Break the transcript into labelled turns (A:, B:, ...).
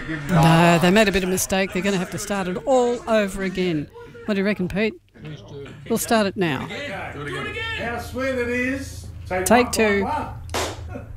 A: No, they made a bit of mistake. They're going to have to start it all over again. What do you reckon, Pete? We'll start it now.
B: How sweet it is.
A: Take two.
B: 1.1.